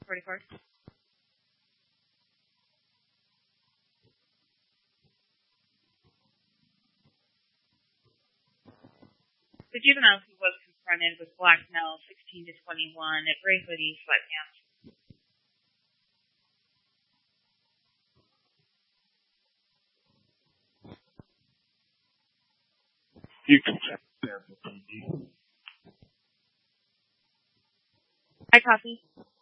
44. The juvenile who was confronted was Black Mel, 16 to 21, at gray hoodie, sweatpants. You can check there for PD. I copy.